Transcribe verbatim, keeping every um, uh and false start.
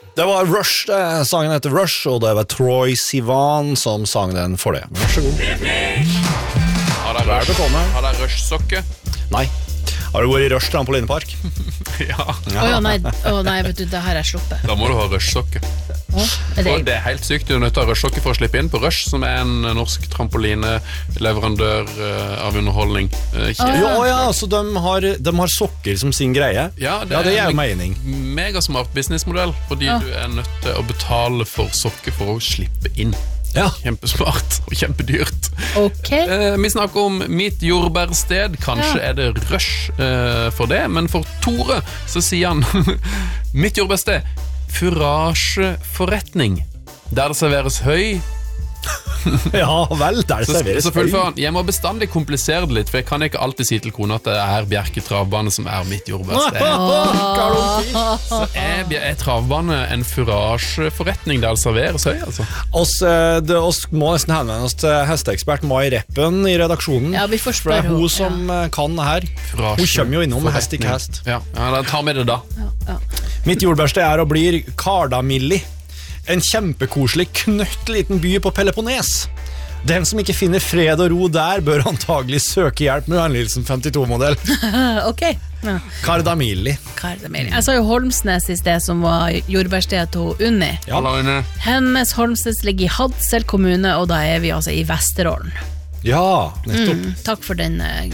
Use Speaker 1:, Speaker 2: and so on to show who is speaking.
Speaker 1: Det var Rush, det. Sangen heter Rush, og det var Troy Sivan som sang den for det. Vær så god.
Speaker 2: Har dere Rush, har dere Rush-sokke?
Speaker 1: Nei. Har du vært i Rush trampolinepark?
Speaker 2: Ja.
Speaker 3: Åja, oh, nei, oh, nei, vet du, det her er sluppet.
Speaker 2: Da må du ha Rush-sokke.
Speaker 3: Oh, er det...
Speaker 2: det er helt sykt, du er nødt til å ha Rush-sokke for å slippe inn på Rush, som er en norsk trampoline-leverandør uh, av underholdning. Uh,
Speaker 1: ah, ja, ja, så de har, de har sokker som sin greie.
Speaker 2: Ja, det,
Speaker 1: ja, det er jo
Speaker 2: en
Speaker 1: mening.
Speaker 2: Megasmart businessmodell, fordi ja. Du er nødt til å betale for sokker for å slippe inn.
Speaker 1: Ja.
Speaker 2: Kjempesmart og kjempedyrt.
Speaker 3: Okay.
Speaker 2: eh, Vi snakker om mitt jordbærsted. Kanskje ja. Er det Rush eh, for det, men for Tore så sier han mitt jordbærsted, furasjeforretning, der det serveres høy.
Speaker 1: Ja vel, der det
Speaker 2: så,
Speaker 1: serveres
Speaker 2: så
Speaker 1: høy.
Speaker 2: Jeg må bestandig komplisere det litt, for jeg kan ikke alltid si til kona at det er Bjerke travbane som er mitt jordbærsted. Så er, er travbane en furasjeforretning der det serveres høy, altså?
Speaker 1: Oss, det, oss må nesten henvende oss til hesteekspert Mai Reppen i redaksjonen.
Speaker 3: Ja, vi får
Speaker 1: For
Speaker 3: spørre
Speaker 1: det er hun
Speaker 3: ja.
Speaker 1: som kan det her. Hun kommer jo innom med hest i kast.
Speaker 2: Ja, ja, da tar vi det da.
Speaker 3: Ja, ja.
Speaker 1: Mitt jordbærsted er og blir Kardamilli. En kjempekoselig, knøtt liten by på Peloponnes. Den som ikke finner fred og ro der, bør antagelig søke hjelp med Johan femtito-modell.
Speaker 3: Ok. Ja.
Speaker 1: Kardamilli.
Speaker 3: Kardamilli. Jeg sa jo Holmsnes i sted, som var jordbærstedet til Unni.
Speaker 2: Ja,
Speaker 3: Hennes Holmsnes ligger i Hadsel kommune, og da er vi altså i Vesterålen.
Speaker 1: Ja, nettopp.
Speaker 3: Mm, takk for den